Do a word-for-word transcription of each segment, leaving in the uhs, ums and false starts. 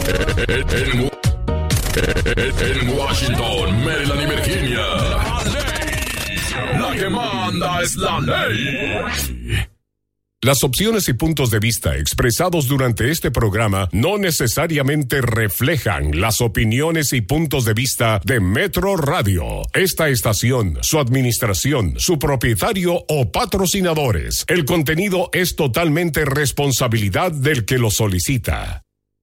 En, en Washington, Maryland y Virginia, la que manda es la ley. Las opciones y puntos de vista expresados durante este programa no necesariamente reflejan las opiniones y puntos de vista de Metro Radio, esta estación, su administración, su propietario o patrocinadores. El contenido es totalmente responsabilidad del que lo solicita.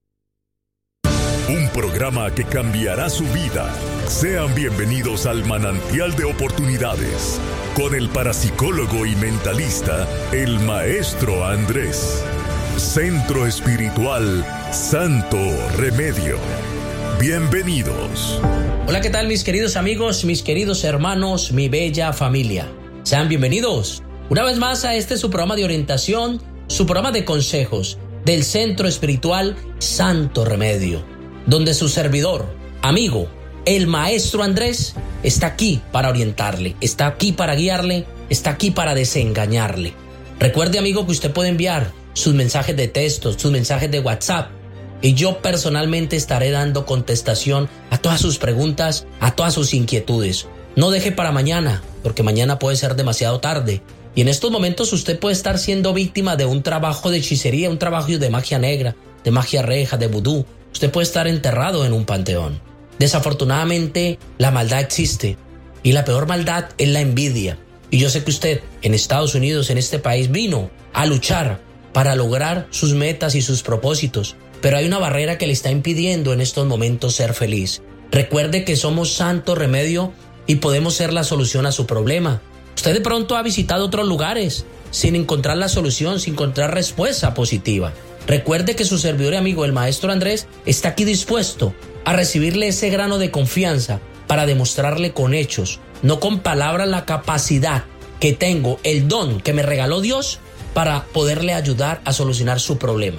Un programa que cambiará su vida. Sean bienvenidos al Manantial de Oportunidades, con el parapsicólogo y mentalista, el Maestro Andrés. Centro Espiritual Santo Remedio. Bienvenidos. Hola, ¿qué tal mis queridos amigos, mis queridos hermanos, mi bella familia? Sean bienvenidos una vez más a este su programa de orientación, su programa de consejos del Centro Espiritual Santo Remedio, donde su servidor, amigo, el Maestro Andrés, está aquí para orientarle, está aquí para guiarle, está aquí para desengañarle. Recuerde, amigo, que usted puede enviar sus mensajes de texto, sus mensajes de WhatsApp, y yo personalmente estaré dando contestación a todas sus preguntas, a todas sus inquietudes. No deje para mañana, porque mañana puede ser demasiado tarde. Y en estos momentos usted puede estar siendo víctima de un trabajo de hechicería, un trabajo de magia negra, de magia reja, de vudú. Usted puede estar enterrado en un panteón. Desafortunadamente, la maldad existe, y la peor maldad es la envidia. Y yo sé que usted, en Estados Unidos, en este país, vino a luchar para lograr sus metas y sus propósitos, pero hay una barrera que le está impidiendo en estos momentos ser feliz. Recuerde que somos Santo Remedio y podemos ser la solución a su problema. Usted de pronto ha visitado otros lugares sin encontrar la solución, sin encontrar respuesta positiva. Recuerde que su servidor y amigo, el Maestro Andrés, está aquí dispuesto a recibirle ese grano de confianza para demostrarle con hechos, no con palabras, la capacidad que tengo, el don que me regaló Dios para poderle ayudar a solucionar su problema.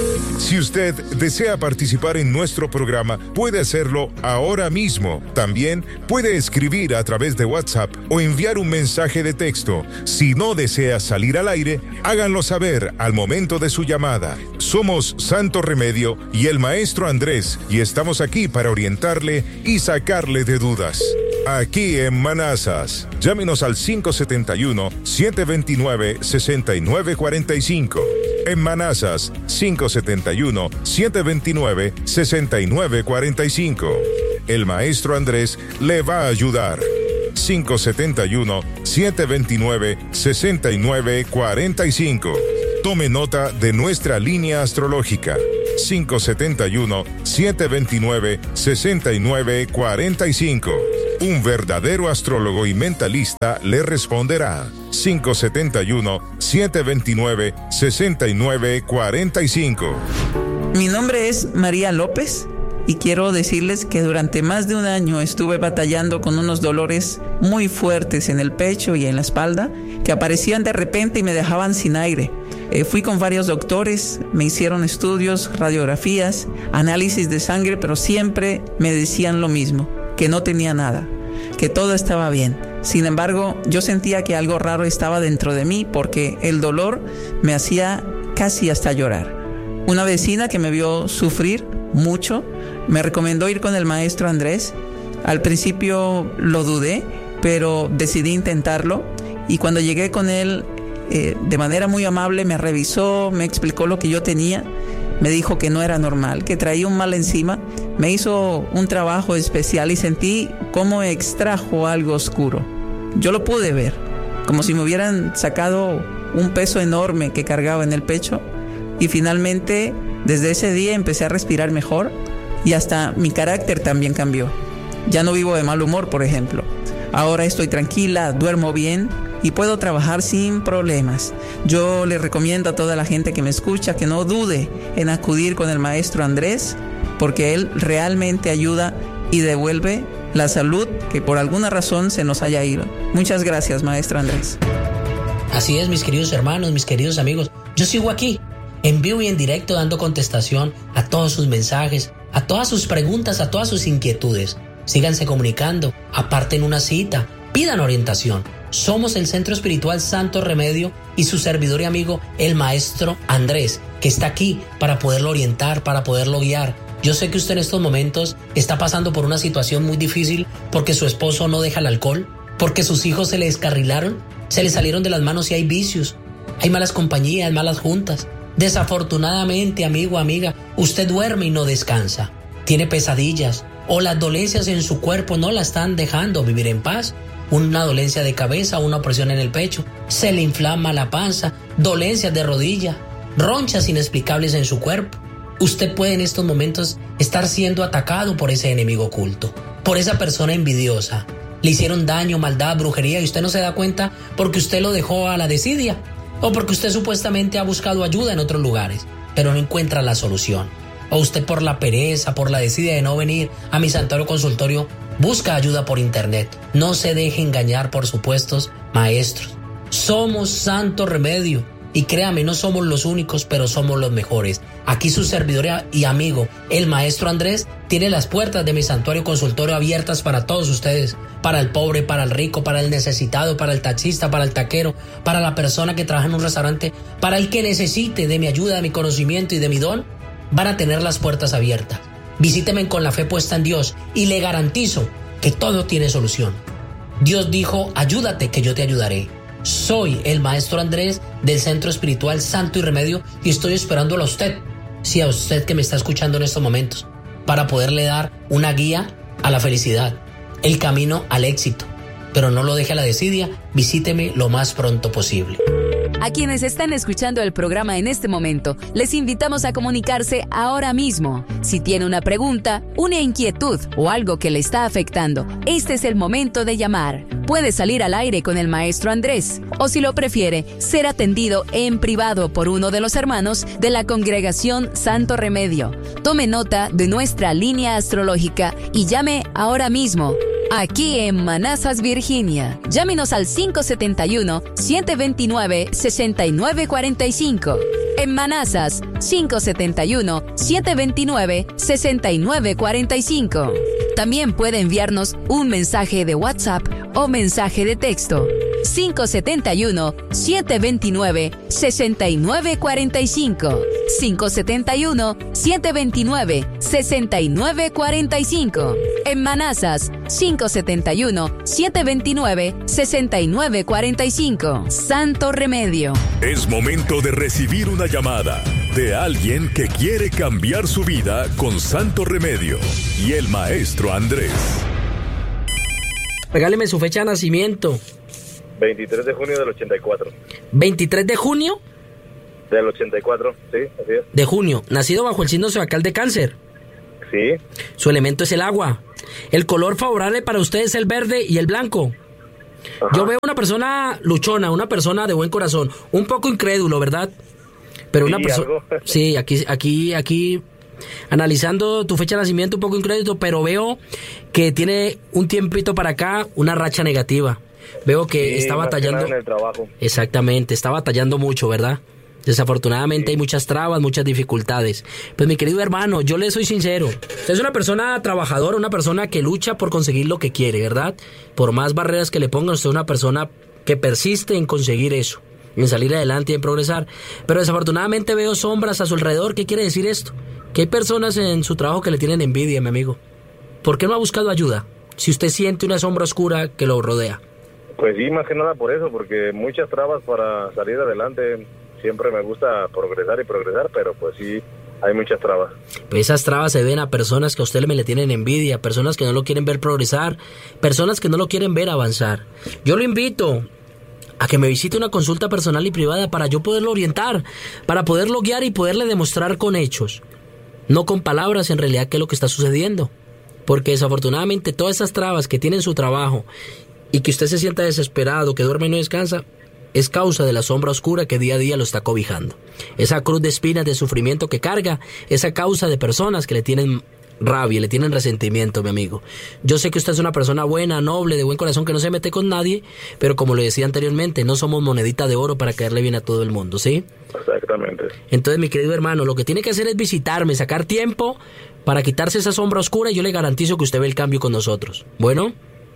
Si usted desea participar en nuestro programa, puede hacerlo ahora mismo. También puede escribir a través de WhatsApp o enviar un mensaje de texto. Si no desea salir al aire, háganlo saber al momento de su llamada. Somos Santo Remedio y el Maestro Andrés, y estamos aquí para orientarle y sacarle de dudas. Aquí en Manassas, llámenos al cinco siete uno, siete dos nueve, seis nueve cuatro cinco. En Manassas, cinco siete uno, siete dos nueve, seis nueve cuatro cinco. El Maestro Andrés le va a ayudar. cinco siete uno, siete dos nueve, seis nueve cuatro cinco. Tome nota de nuestra línea astrológica. cinco siete uno, siete dos nueve, seis nueve cuatro cinco. Un verdadero astrólogo y mentalista le responderá. cinco siete uno, siete dos nueve, seis nueve cuatro cinco. Mi nombre es María López y quiero decirles que durante más de un año estuve batallando con unos dolores muy fuertes en el pecho y en la espalda que aparecían de repente y me dejaban sin aire. Eh, fui con varios doctores, me hicieron estudios, radiografías, análisis de sangre, pero siempre me decían lo mismo, que no tenía nada, que todo estaba bien. Sin embargo, yo sentía que algo raro estaba dentro de mí porque el dolor me hacía casi hasta llorar. Una vecina que me vio sufrir mucho me recomendó ir con el Maestro Andrés. Al principio lo dudé, pero decidí intentarlo, y cuando llegué con él, eh, de manera muy amable me revisó, me explicó lo que yo tenía. Me dijo que no era normal, que traía un mal encima. Me hizo un trabajo especial y sentí cómo extrajo algo oscuro. Yo lo pude ver, como si me hubieran sacado un peso enorme que cargaba en el pecho. Y finalmente, desde ese día empecé a respirar mejor y hasta mi carácter también cambió. Ya no vivo de mal humor, por ejemplo. Ahora estoy tranquila, duermo bien y puedo trabajar sin problemas. Yo le recomiendo a toda la gente que me escucha que no dude en acudir con el Maestro Andrés, porque él realmente ayuda y devuelve la salud que por alguna razón se nos haya ido. Muchas gracias, Maestro Andrés. Así es, mis queridos hermanos, mis queridos amigos. Yo sigo aquí, en vivo y en directo, dando contestación a todos sus mensajes, a todas sus preguntas, a todas sus inquietudes. Síganse comunicando, aparten una cita, pidan orientación. Somos el Centro Espiritual Santo Remedio y su servidor y amigo, el Maestro Andrés, que está aquí para poderlo orientar, para poderlo guiar. Yo sé que usted en estos momentos está pasando por una situación muy difícil porque su esposo no deja el alcohol, porque sus hijos se le descarrilaron, se le salieron de las manos y hay vicios, hay malas compañías, malas juntas. Desafortunadamente, amigo, amiga, usted duerme y no descansa. Tiene pesadillas o las dolencias en su cuerpo no la están dejando vivir en paz. Una dolencia de cabeza, una opresión en el pecho, se le inflama la panza, dolencias de rodilla, ronchas inexplicables en su cuerpo. Usted puede en estos momentos estar siendo atacado por ese enemigo oculto, por esa persona envidiosa. Le hicieron daño, maldad, brujería y usted no se da cuenta porque usted lo dejó a la desidia o porque usted supuestamente ha buscado ayuda en otros lugares, pero no encuentra la solución. O usted por la pereza, por la desidia de no venir a mi santuario consultorio, busca ayuda por internet. No se deje engañar por supuestos maestros. Somos Santo Remedio. Y créame, no somos los únicos, pero somos los mejores. Aquí su servidor y amigo, el Maestro Andrés, tiene las puertas de mi santuario consultorio abiertas para todos ustedes. Para el pobre, para el rico, para el necesitado, para el taxista, para el taquero, para la persona que trabaja en un restaurante, para el que necesite de mi ayuda, de mi conocimiento y de mi don, van a tener las puertas abiertas. Visíteme con la fe puesta en Dios y le garantizo que todo tiene solución. Dios dijo, ayúdate que yo te ayudaré. Soy el Maestro Andrés del Centro Espiritual Santo y Remedio y estoy esperándolo a usted, sí, a usted que me está escuchando en estos momentos, para poderle dar una guía a la felicidad, el camino al éxito. Pero no lo deje a la desidia, visíteme lo más pronto posible. A quienes están escuchando el programa en este momento, les invitamos a comunicarse ahora mismo. Si tiene una pregunta, una inquietud o algo que le está afectando, este es el momento de llamar. Puede salir al aire con el Maestro Andrés, o si lo prefiere, ser atendido en privado por uno de los hermanos de la Congregación Santo Remedio. Tome nota de nuestra línea astrológica y llame ahora mismo. Aquí en Manassas, Virginia. Llámenos al cinco siete uno, siete dos nueve, seis nueve cuatro cinco. En Manassas, cinco siete uno, siete dos nueve, seis nueve cuatro cinco. También puede enviarnos un mensaje de WhatsApp o mensaje de texto. cinco siete uno, siete dos nueve, seis nueve cuatro cinco. cinco siete uno, siete dos nueve, seis nueve cuatro cinco. En Manassas, cinco siete uno, siete dos nueve, seis nueve cuatro cinco. Santo Remedio. Es momento de recibir una llamada de alguien que quiere cambiar su vida con Santo Remedio y el Maestro Andrés. Regáleme su fecha de nacimiento. veintitrés de junio del ochenta y cuatro. ¿veintitrés de junio? Del ochenta y cuatro, sí, así es. De junio. Nacido bajo el signo zodiacal de Cáncer. Sí. Su elemento es el agua. El color favorable para usted es el verde y el blanco. Ajá. Yo veo una persona luchona, una persona de buen corazón, un poco incrédulo, ¿verdad? Pero una sí, persona... Sí, aquí, aquí, aquí, analizando tu fecha de nacimiento, un poco incrédulo, pero veo que tiene un tiempito para acá una racha negativa. Veo que sí, está batallando. En el trabajo. Exactamente, está batallando mucho, ¿verdad? Desafortunadamente sí. Hay muchas trabas, muchas dificultades. Pues mi querido hermano, yo le soy sincero. Usted es una persona trabajadora, una persona que lucha por conseguir lo que quiere, ¿verdad? Por más barreras que le pongan, usted es una persona que persiste en conseguir eso, en salir adelante y en progresar. Pero desafortunadamente veo sombras a su alrededor. ¿Qué quiere decir esto? Que hay personas en su trabajo que le tienen envidia, mi amigo. ¿Por qué no ha buscado ayuda? Si usted siente una sombra oscura que lo rodea. Pues sí, más que nada por eso, porque muchas trabas para salir adelante. Siempre me gusta progresar y progresar, pero pues sí, hay muchas trabas. Pues esas trabas se ven a personas que a usted le tienen envidia, personas que no lo quieren ver progresar, personas que no lo quieren ver avanzar. Yo lo invito a que me visite una consulta personal y privada para yo poderlo orientar, para poderlo guiar y poderle demostrar con hechos, no con palabras en realidad qué es lo que está sucediendo. Porque desafortunadamente todas esas trabas que tiene en su trabajo y que usted se sienta desesperado, que duerme y no descansa, es causa de la sombra oscura que día a día lo está cobijando. Esa cruz de espinas de sufrimiento que carga, esa causa de personas que le tienen rabia, le tienen resentimiento, mi amigo. Yo sé que usted es una persona buena, noble, de buen corazón, que no se mete con nadie, pero como lo decía anteriormente, no somos monedita de oro para caerle bien a todo el mundo, ¿sí? Exactamente. Entonces, mi querido hermano, lo que tiene que hacer es visitarme, sacar tiempo para quitarse esa sombra oscura y yo le garantizo que usted ve el cambio con nosotros. Bueno...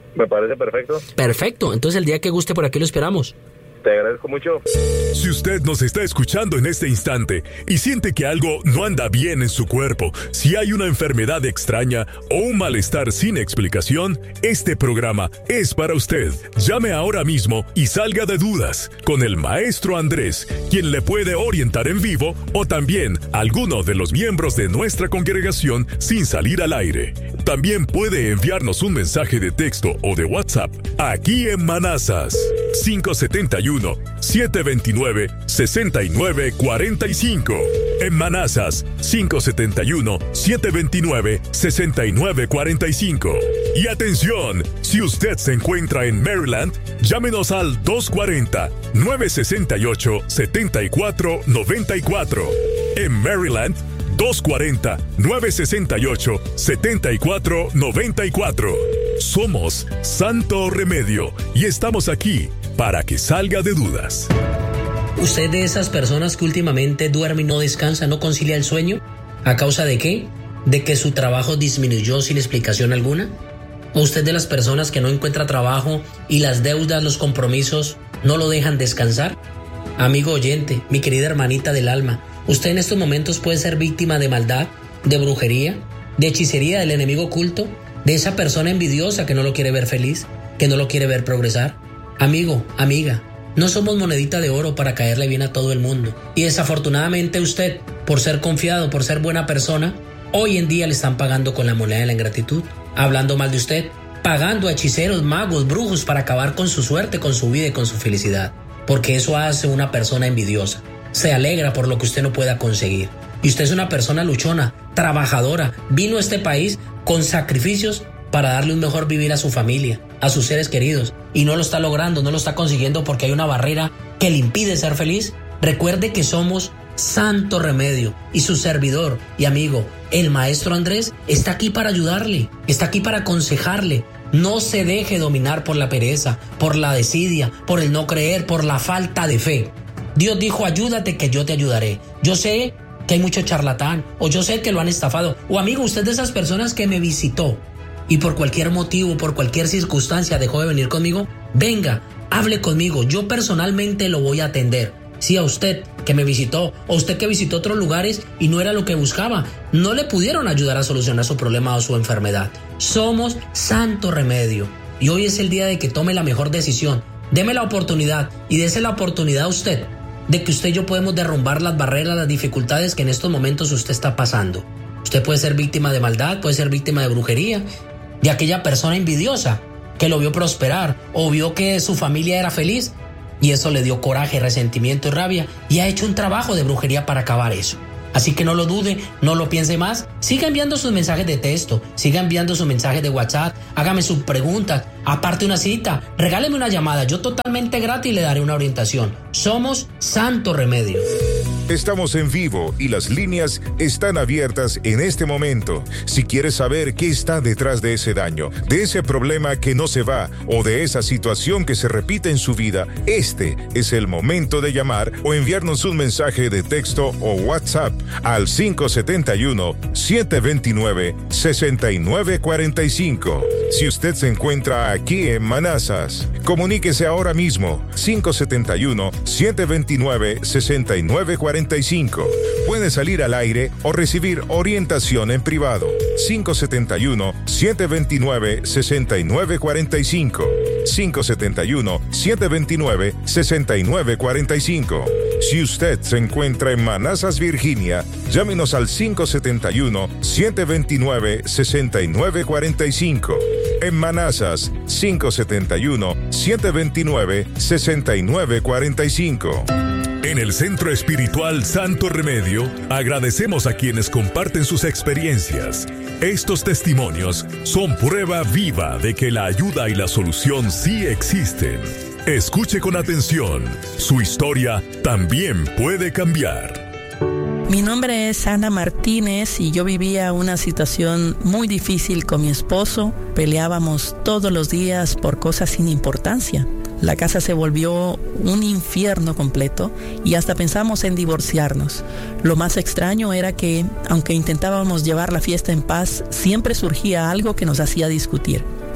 Me parece perfecto. Perfecto, entonces el día que guste por aquí lo esperamos. Te agradezco mucho. Si usted nos está escuchando en este instante y siente que algo no anda bien en su cuerpo, si hay una enfermedad extraña o un malestar sin explicación, este programa es para usted. Llame ahora mismo y salga de dudas con el maestro Andrés, quien le puede orientar en vivo, o también alguno de los miembros de nuestra congregación sin salir al aire. También puede enviarnos un mensaje de texto o de WhatsApp aquí en Manassas. cinco siete uno, siete dos nueve, seis nueve cuatro cinco. En Manassas, cinco siete uno, siete dos nueve, seis nueve cuatro cinco. Y atención, si usted se encuentra en Maryland, llámenos al dos cuatro cero, nueve seis ocho, siete cuatro nueve cuatro. En Maryland, dos cuatro cero, nueve seis ocho, siete cuatro nueve cuatro. Somos Santo Remedio y estamos aquí para que salga de dudas. ¿Usted de esas personas que últimamente duerme y no descansa, no concilia el sueño? ¿A causa de qué? ¿De que su trabajo disminuyó sin explicación alguna? ¿O usted de las personas que no encuentra trabajo y las deudas, los compromisos no lo dejan descansar? Amigo oyente, mi querida hermanita del alma, usted en estos momentos puede ser víctima de maldad, de brujería, de hechicería del enemigo oculto, de esa persona envidiosa que no lo quiere ver feliz, que no lo quiere ver progresar. Amigo, amiga, no somos monedita de oro para caerle bien a todo el mundo. Y desafortunadamente usted, por ser confiado, por ser buena persona, hoy en día le están pagando con la moneda de la ingratitud, hablando mal de usted, pagando a hechiceros, magos, brujos para acabar con su suerte, con su vida y con su felicidad. Porque eso hace una persona envidiosa. Se alegra por lo que usted no pueda conseguir. Y usted es una persona luchona, trabajadora, vino a este país con sacrificios para darle un mejor vivir a su familia, a sus seres queridos, y no lo está logrando, no lo está consiguiendo porque hay una barrera que le impide ser feliz. Recuerde que somos Santo Remedio y su servidor y amigo, el maestro Andrés, está aquí para ayudarle, está aquí para aconsejarle. No se deje dominar por la pereza, por la desidia, por el no creer, por la falta de fe. Dios dijo, ayúdate que yo te ayudaré. Yo sé que hay mucho charlatán, o yo sé que lo han estafado, o amigo, usted de esas personas que me visitó y por cualquier motivo, por cualquier circunstancia dejó de venir conmigo, venga, hable conmigo, yo personalmente lo voy a atender. Si a usted que me visitó, o usted que visitó otros lugares y no era lo que buscaba, no le pudieron ayudar a solucionar su problema o su enfermedad. Somos Santo Remedio y hoy es el día de que tome la mejor decisión. Deme la oportunidad y dese la oportunidad a usted de que usted y yo podemos derrumbar las barreras, las dificultades que en estos momentos usted está pasando. Usted puede ser víctima de maldad, puede ser víctima de brujería, de aquella persona envidiosa que lo vio prosperar o vio que su familia era feliz y eso le dio coraje, resentimiento y rabia y ha hecho un trabajo de brujería para acabar eso. Así que no lo dude, no lo piense más, siga enviando sus mensajes de texto, siga enviando sus mensajes de WhatsApp, hágame sus preguntas, aparte una cita, regáleme una llamada, yo totalmente gratis le daré una orientación. Somos Santo Remedio. Estamos en vivo y las líneas están abiertas en este momento. Si quieres saber qué está detrás de ese daño, de ese problema que no se va o de esa situación que se repite en su vida, este es el momento de llamar o enviarnos un mensaje de texto o WhatsApp al cinco siete uno, siete dos nueve, seis nueve cuatro cinco. Si usted se encuentra aquí en Manassas, comuníquese ahora mismo cinco siete uno, siete dos nueve, seis nueve cuatro cinco. Puede salir al aire o recibir orientación en privado. cinco siete uno, siete dos nueve, seis nueve cuatro cinco. cinco siete uno, siete dos nueve, seis nueve cuatro cinco. Si usted se encuentra en Manassas, Virginia, llámenos al cinco siete uno, siete dos nueve, seis nueve cuatro cinco. En Manassas, cinco siete uno, siete dos nueve, seis nueve cuatro cinco. En el Centro Espiritual Santo Remedio, agradecemos a quienes comparten sus experiencias. Estos testimonios son prueba viva de que la ayuda y la solución sí existen. Escuche con atención, su historia también puede cambiar. Mi nombre es Ana Martínez y yo vivía una situación muy difícil con mi esposo. Peleábamos todos los días por cosas sin importancia. La casa se volvió un infierno completo y hasta pensamos en divorciarnos. Lo más extraño era que, aunque intentábamos llevar la fiesta en paz, siempre surgía algo que nos hacía discutir.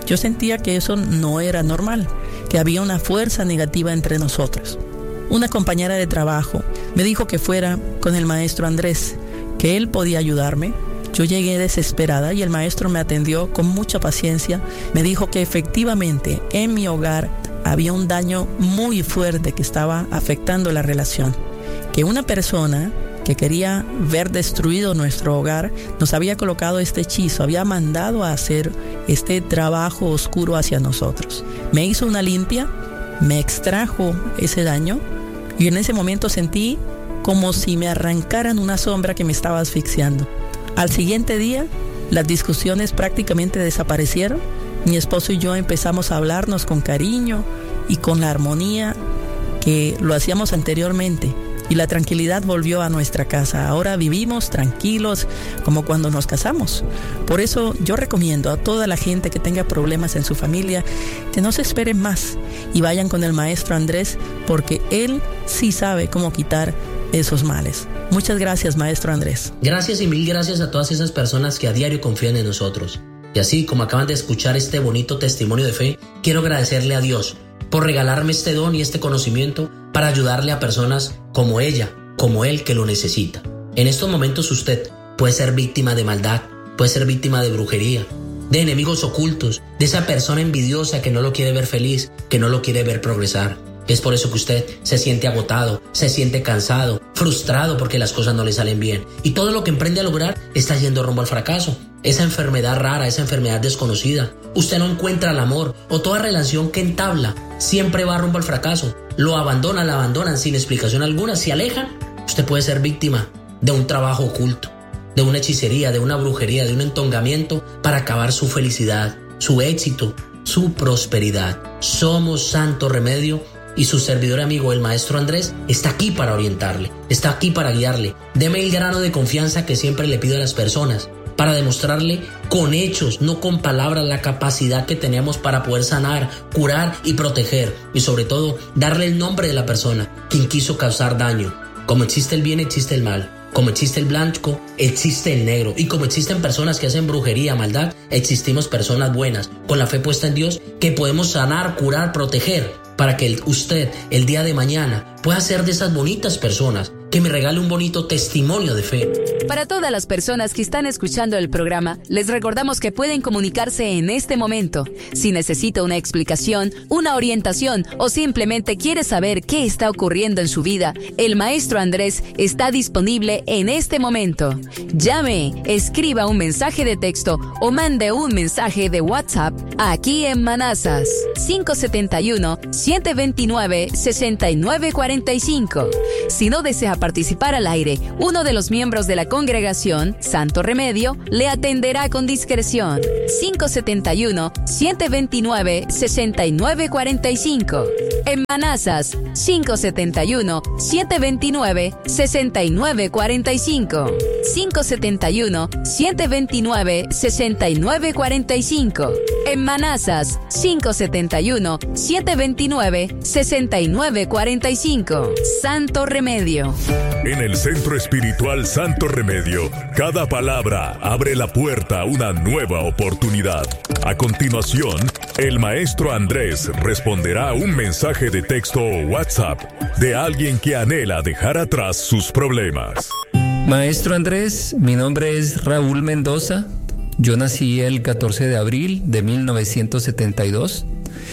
Yo sentía que eso no era normal, que había una fuerza negativa entre nosotros. Una compañera de trabajo me dijo que fuera con el maestro Andrés, que él podía ayudarme. Yo llegué desesperada y el maestro me atendió con mucha paciencia. Me dijo que efectivamente en mi hogar había un daño muy fuerte que estaba afectando la relación, que una persona que quería ver destruido nuestro hogar nos había colocado este hechizo, había mandado a hacer este trabajo oscuro hacia nosotros. Me hizo una limpia, me extrajo ese daño y en ese momento sentí como si me arrancaran una sombra que me estaba asfixiando. Al siguiente día, las discusiones prácticamente desaparecieron. Mi esposo y yo empezamos a hablarnos con cariño y con la armonía que lo hacíamos anteriormente. Y la tranquilidad volvió a nuestra casa. Ahora vivimos tranquilos como cuando nos casamos. Por eso yo recomiendo a toda la gente que tenga problemas en su familia que no se esperen más y vayan con el maestro Andrés, porque él sí sabe cómo quitar esos males. Muchas gracias, maestro Andrés. Gracias y mil gracias a todas esas personas que a diario confían en nosotros. Y así como acaban de escuchar este bonito testimonio de fe, quiero agradecerle a Dios por regalarme este don y este conocimiento para ayudarle a personas como ella, como él que lo necesita. En estos momentos usted puede ser víctima de maldad, puede ser víctima de brujería, de enemigos ocultos, de esa persona envidiosa que no lo quiere ver feliz, que no lo quiere ver progresar. Es por eso que usted se siente agotado, se siente cansado, frustrado porque las cosas no le salen bien. Y todo lo que emprende a lograr está yendo rumbo al fracaso. Esa enfermedad rara, esa enfermedad desconocida. Usted no encuentra el amor o toda relación que entabla siempre va rumbo al fracaso. Lo abandonan, la abandonan sin explicación alguna, se alejan. Usted puede ser víctima de un trabajo oculto, de una hechicería, de una brujería, de un entongamiento para acabar su felicidad, su éxito, su prosperidad. Somos Santo Remedio y su servidor amigo, el maestro Andrés, está aquí para orientarle, está aquí para guiarle. Deme el grano de confianza que siempre le pido a las personas, para demostrarle con hechos, no con palabras, la capacidad que tenemos para poder sanar, curar y proteger. Y sobre todo, darle el nombre de la persona quien quiso causar daño. Como existe el bien, existe el mal. Como existe el blanco, existe el negro. Y como existen personas que hacen brujería, maldad, existimos personas buenas, con la fe puesta en Dios, que podemos sanar, curar, proteger, para que el, usted, el día de mañana, pueda ser de esas bonitas personas que me regale un bonito testimonio de fe. Para todas las personas que están escuchando el programa, les recordamos que pueden comunicarse en este momento. Si necesita una explicación, una orientación o simplemente quiere saber qué está ocurriendo en su vida, el maestro Andrés está disponible en este momento. Llame, escriba un mensaje de texto o mande un mensaje de WhatsApp aquí en Manassas. cinco siete uno, siete dos nueve, seis nueve cuatro cinco. Si no desea participar al aire, uno de los miembros de la congregación, Santo Remedio, le atenderá con discreción. cinco siete uno, siete dos nueve, seis nueve cuatro cinco. En Manassas, cinco siete uno, siete dos nueve, seis nueve cuatro cinco. cinco siete uno, siete dos nueve, seis nueve cuatro cinco. En Manassas, cinco siete uno, siete dos nueve, seis nueve cuatro cinco. Santo Remedio. En el Centro Espiritual Santo Remedio, cada palabra abre la puerta a una nueva oportunidad. A continuación, el maestro Andrés responderá a un mensaje de texto o WhatsApp de alguien que anhela dejar atrás sus problemas. Maestro Andrés, mi nombre es Raúl Mendoza. Yo nací el catorce de abril de mil novecientos setenta y dos.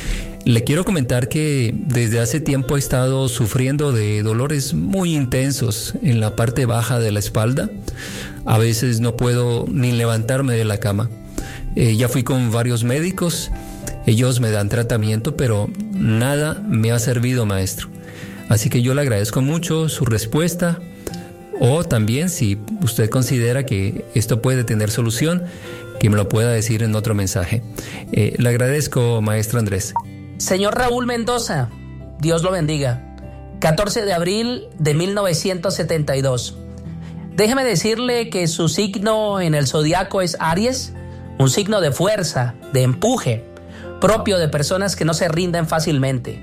Le quiero comentar que desde hace tiempo he estado sufriendo de dolores muy intensos en la parte baja de la espalda. A veces no puedo ni levantarme de la cama. Eh, ya fui con varios médicos, ellos me dan tratamiento, pero nada me ha servido, maestro. Así que yo le agradezco mucho su respuesta, o también si usted considera que esto puede tener solución, que me lo pueda decir en otro mensaje. Eh, le agradezco, maestro Andrés. Señor Raúl Mendoza, Dios lo bendiga. catorce de abril de mil novecientos setenta y dos. Déjeme decirle que su signo en el zodiaco es Aries, un signo de fuerza, de empuje, propio de personas que no se rinden fácilmente.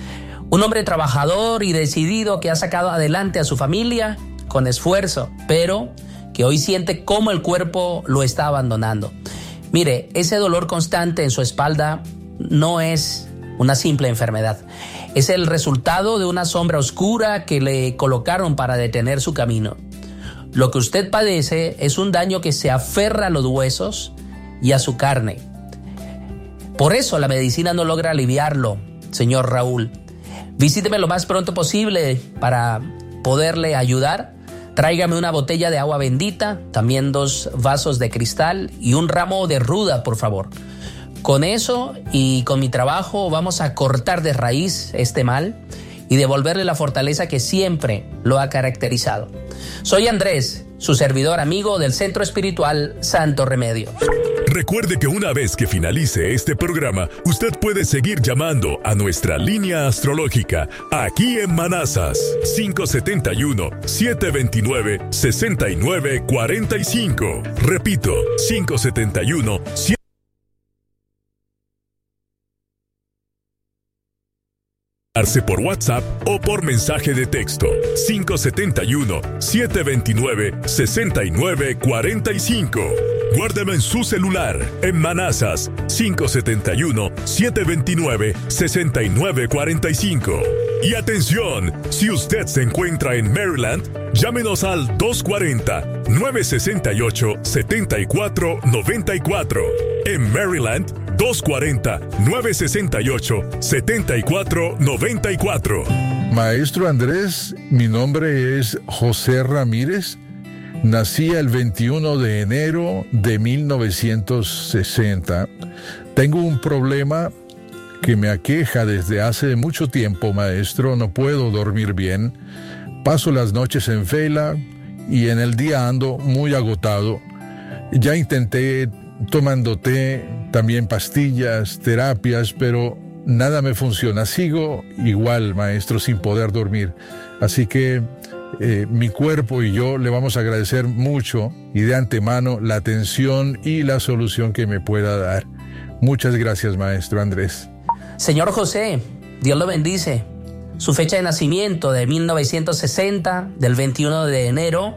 Un hombre trabajador y decidido que ha sacado adelante a su familia con esfuerzo, pero que hoy siente cómo el cuerpo lo está abandonando. Mire, ese dolor constante en su espalda no es una simple enfermedad. Es el resultado de una sombra oscura que le colocaron para detener su camino. Lo que usted padece es un daño que se aferra a los huesos y a su carne. Por eso la medicina no logra aliviarlo, señor Raúl. Visíteme lo más pronto posible para poderle ayudar. Tráigame una botella de agua bendita, también dos vasos de cristal y un ramo de ruda, por favor. Con eso y con mi trabajo vamos a cortar de raíz este mal y devolverle la fortaleza que siempre lo ha caracterizado. Soy Andrés, su servidor amigo del Centro Espiritual Santo Remedio. Recuerde que una vez que finalice este programa, usted puede seguir llamando a nuestra línea astrológica aquí en Manassas, cinco siete uno, siete dos nueve, seis nueve cuatro cinco. Repito, cinco siete uno, siete por WhatsApp o por mensaje de texto cinco siete uno, siete dos nueve, seis nueve cuatro cinco. Guárdeme en su celular en Manassas cinco siete uno, siete dos nueve, seis nueve cuatro cinco. Y atención, si usted se encuentra en Maryland, llámenos al dos cuatro cero, nueve seis ocho, siete cuatro nueve cuatro. En Maryland, dos cuatro cero, nueve seis ocho, siete cuatro nueve cuatro. Maestro Andrés, mi nombre es José Ramírez. Nací el veintiuno de enero de mil novecientos sesenta. Tengo un problema que me aqueja desde hace mucho tiempo, maestro. No puedo dormir bien. Paso las noches en vela y en el día ando muy agotado. Ya intenté tomando té, también pastillas, terapias, pero nada me funciona. Sigo igual, maestro, sin poder dormir. Así que eh, mi cuerpo y yo le vamos a agradecer mucho y de antemano la atención y la solución que me pueda dar. Muchas gracias, maestro Andrés. Señor José, Dios lo bendice. Su fecha de nacimiento de mil novecientos sesenta, del veintiuno de enero.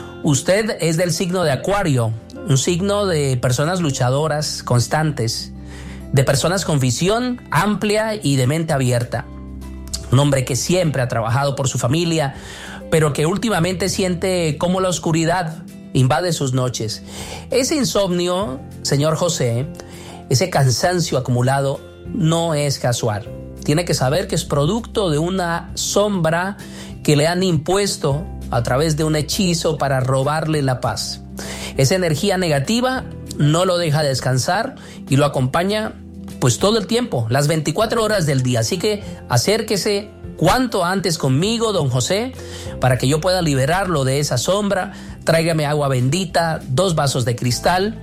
Usted es del signo de Acuario, un signo de personas luchadoras, constantes, de personas con visión amplia y de mente abierta. Un hombre que siempre ha trabajado por su familia, pero que últimamente siente cómo la oscuridad invade sus noches. Ese insomnio, señor José, ese cansancio acumulado, no es casual. Tiene que saber que es producto de una sombra que le han impuesto a través de un hechizo para robarle la paz. Esa energía negativa no lo deja descansar y lo acompaña pues todo el tiempo, las veinticuatro horas del día. Así que acérquese cuanto antes conmigo, don José, para que yo pueda liberarlo de esa sombra. Tráigame agua bendita, dos vasos de cristal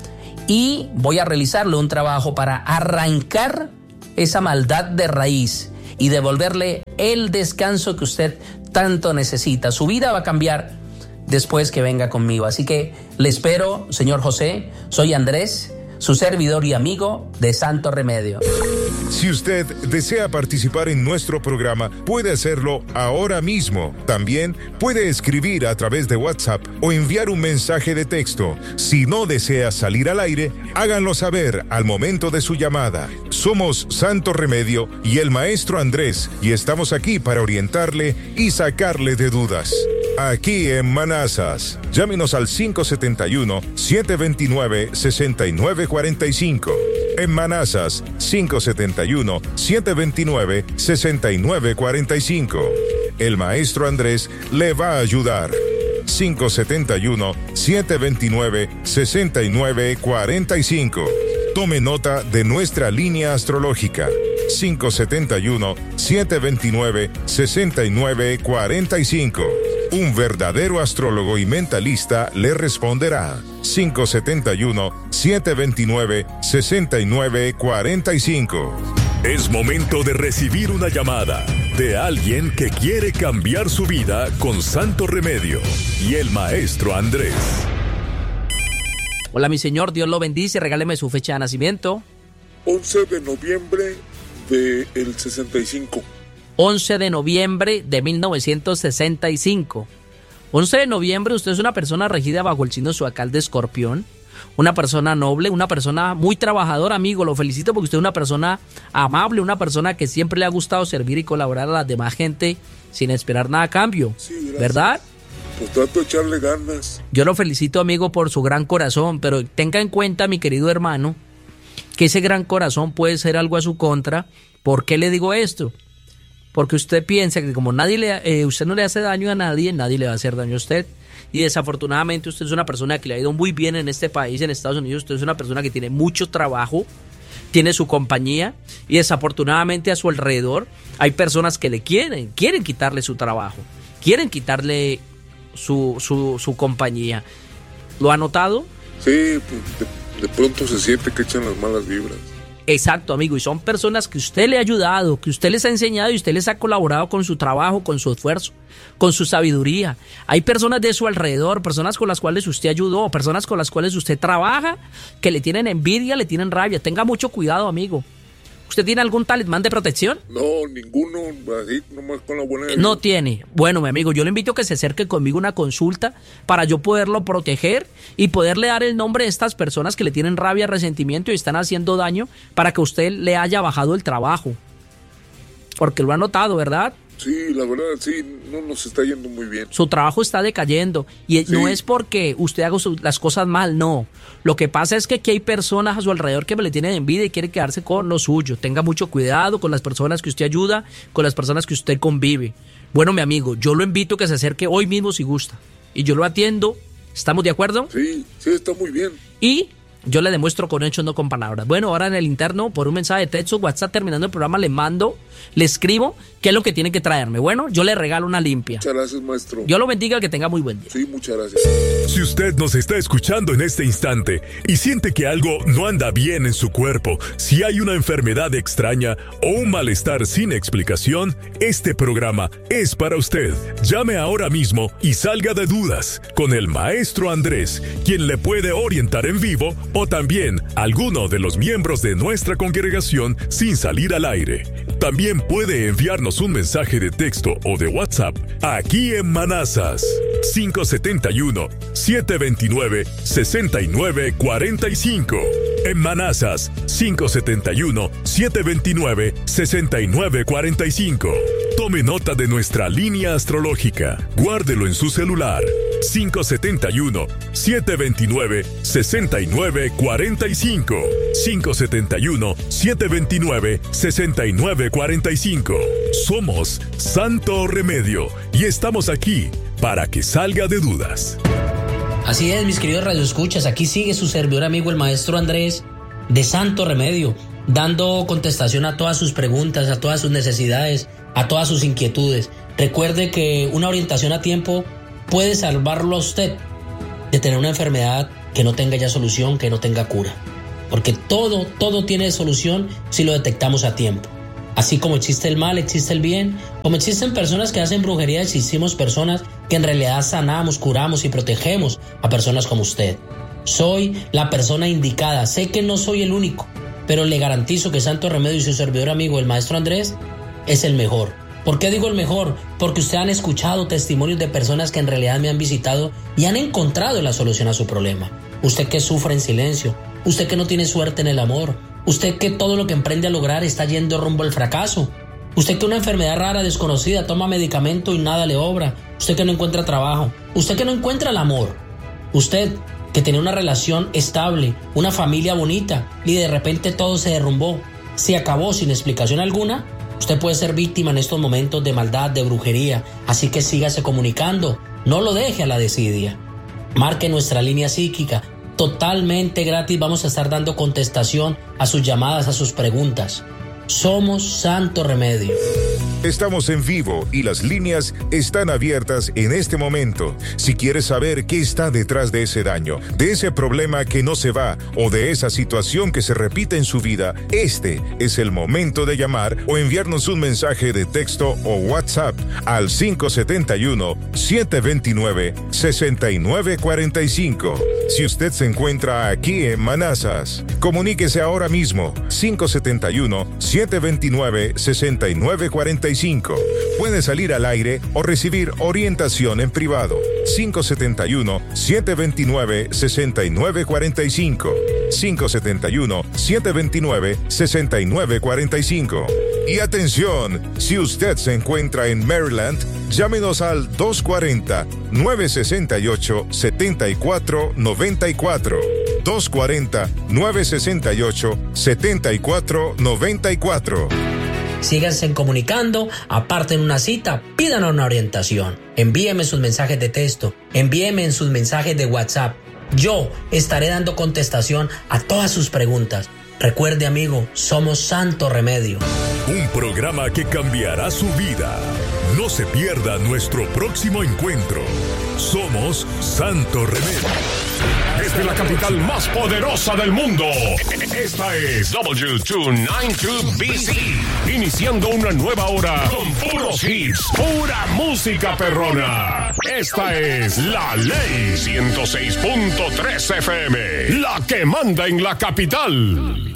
y voy a realizarle un trabajo para arrancar esa maldad de raíz y devolverle el descanso que usted tanto necesita. Su vida va a cambiar después que venga conmigo. Así que le espero, señor José. Soy Andrés, su servidor y amigo de Santo Remedio. Si usted desea participar en nuestro programa, puede hacerlo ahora mismo. También puede escribir a través de WhatsApp o enviar un mensaje de texto. Si no desea salir al aire, háganlo saber al momento de su llamada. Somos Santo Remedio y el Maestro Andrés, y estamos aquí para orientarle y sacarle de dudas. Aquí en Manassas, llámenos al cinco siete uno, siete dos nueve, seis nueve cuatro cinco. En Manassas, cinco siete uno, siete dos nueve, seis nueve cuatro cinco. El Maestro Andrés le va a ayudar. cinco siete uno, siete dos nueve, seis nueve cuatro cinco. Tome nota de nuestra línea astrológica. cinco siete uno, siete dos nueve, seis nueve cuatro cinco. Un verdadero astrólogo y mentalista le responderá. cinco siete uno, siete dos nueve, seis nueve cuatro cinco. Es momento de recibir una llamada de alguien que quiere cambiar su vida con Santo Remedio y el Maestro Andrés. Hola, mi señor, Dios lo bendice. Regáleme su fecha de nacimiento. once de noviembre del sesenta y cinco. once de noviembre de mil novecientos sesenta y cinco. once de noviembre, usted es una persona regida bajo el signo zodiacal de Escorpión. una persona noble, una persona muy trabajadora, amigo. Lo felicito porque usted es una persona amable, una persona que siempre le ha gustado servir y colaborar a las demás gente sin esperar nada a cambio, sí, ¿verdad? Pues trato de echarle ganas. Yo lo felicito, amigo, por su gran corazón, pero tenga en cuenta, mi querido hermano, que ese gran corazón puede ser algo a su contra. ¿Por qué le digo esto? Porque usted piensa que como nadie le, eh, usted no le hace daño a nadie, nadie le va a hacer daño a usted. Y desafortunadamente usted es una persona que le ha ido muy bien en este país, en Estados Unidos. Usted es una persona que tiene mucho trabajo, tiene su compañía, y desafortunadamente a su alrededor hay personas que le quieren, quieren quitarle su trabajo, quieren quitarle su, su, su compañía. ¿Lo ha notado? Sí, pues de, de pronto se siente que echan las malas vibras. Exacto, amigo, y son personas que usted le ha ayudado, que usted les ha enseñado y usted les ha colaborado con su trabajo, con su esfuerzo, con su sabiduría. Hay personas de su alrededor, personas con las cuales usted ayudó, personas con las cuales usted trabaja, que le tienen envidia, le tienen rabia. Tenga mucho cuidado, amigo. ¿Usted tiene algún talismán de protección? No, ninguno, así nomás con la buena de No tiene. Bueno, mi amigo, yo le invito a que se acerque conmigo a una consulta para yo poderlo proteger y poderle dar el nombre de estas personas que le tienen rabia, resentimiento y están haciendo daño, para que usted le haya bajado el trabajo. Porque lo ha notado, ¿verdad? Sí, la verdad, sí, no nos está yendo muy bien. Su trabajo está decayendo y Sí. no es porque usted haga su- las cosas mal, no. Lo que pasa es que aquí hay personas a su alrededor que me le tienen envidia y quieren quedarse con lo suyo. Tenga mucho cuidado con las personas que usted ayuda, con las personas que usted convive. Bueno, mi amigo, yo lo invito a que se acerque hoy mismo si gusta. Y yo lo atiendo. ¿Estamos de acuerdo? Sí, sí, está muy bien. Y yo le demuestro con hechos, no con palabras. Bueno, ahora en el interno, por un mensaje de texto, WhatsApp, terminando el programa, le mando, le escribo qué es lo que tiene que traerme. Bueno, yo le regalo una limpia. Muchas gracias, maestro. Yo lo bendiga, que tenga muy buen día. Sí, muchas gracias. Si usted nos está escuchando en este instante y siente que algo no anda bien en su cuerpo, si hay una enfermedad extraña o un malestar sin explicación, este programa es para usted. Llame ahora mismo y salga de dudas con el maestro Andrés, quien le puede orientar en vivo, o también alguno de los miembros de nuestra congregación sin salir al aire. También puede enviarnos un mensaje de texto o de WhatsApp aquí en Manassas. cinco siete uno, siete dos nueve, seis nueve cuatro cinco. En Manassas, cinco siete uno, siete dos nueve, seis nueve cuatro cinco. Tome nota de nuestra línea astrológica. Guárdelo en su celular. cinco siete uno, siete dos nueve, seis nueve cuatro cinco. cinco siete uno, siete dos nueve, seis nueve cuatro cinco. Somos Santo Remedio y estamos aquí para que salga de dudas. Así es, mis queridos radioescuchas, aquí sigue su servidor amigo el maestro Andrés de Santo Remedio, dando contestación a todas sus preguntas, a todas sus necesidades, a todas sus inquietudes. Recuerde que una orientación a tiempo puede salvarlo a usted de tener una enfermedad que no tenga ya solución, que no tenga cura. Porque todo, todo tiene solución si lo detectamos a tiempo. Así como existe el mal, existe el bien. Como existen personas que hacen brujería, existimos personas que en realidad sanamos, curamos y protegemos a personas como usted. Soy la persona indicada. Sé que no soy el único, pero le garantizo que Santo Remedio y su servidor amigo, el maestro Andrés, es el mejor. ¿Por qué digo el mejor? Porque ustedes han escuchado testimonios de personas que en realidad me han visitado y han encontrado la solución a su problema. Usted que sufre en silencio, usted que no tiene suerte en el amor, usted que todo lo que emprende a lograr está yendo rumbo al fracaso, usted que una enfermedad rara, desconocida, toma medicamento y nada le obra, usted que no encuentra trabajo, usted que no encuentra el amor, usted que tenía una relación estable, una familia bonita y de repente todo se derrumbó, se acabó sin explicación alguna. Usted puede ser víctima en estos momentos de maldad, de brujería, así que sígase comunicando, no lo deje a la desidia. Marque nuestra línea psíquica, totalmente gratis, vamos a estar dando contestación a sus llamadas, a sus preguntas. Somos Santo Remedio. Estamos en vivo y las líneas están abiertas en este momento. Si quieres saber qué está detrás de ese daño, de ese problema que no se va o de esa situación que se repite en su vida, este es el momento de llamar o enviarnos un mensaje de texto o WhatsApp al cinco siete uno, siete dos nueve, seis nueve cuatro cinco. Si usted se encuentra aquí en Manassas, comuníquese ahora mismo cinco siete uno, siete dos nueve, seis nueve cuatro cinco. Puede salir al aire o recibir orientación en privado. cinco siete uno, siete dos nueve, seis nueve cuatro cinco. cinco siete uno, siete dos nueve, seis nueve cuatro cinco. Y atención, si usted se encuentra en Maryland, llámenos al dos cuatro cero, nueve seis ocho, siete cuatro nueve cuatro. dos cuatro cero, nueve seis ocho, siete cuatro nueve cuatro. Síganse comunicando, aparten una cita, pidan una orientación. Envíenme sus mensajes de texto, envíenme en sus mensajes de WhatsApp. Yo estaré dando contestación a todas sus preguntas. Recuerde, amigo, somos Santo Remedio. Un programa que cambiará su vida. No se pierda nuestro próximo encuentro. Somos Santo Remedio. Desde la capital más poderosa del mundo, esta es W doscientos noventa y dos B C, iniciando una nueva hora con puros hits, pura música perrona. Esta es La Ley ciento seis punto tres F M, la que manda en la capital.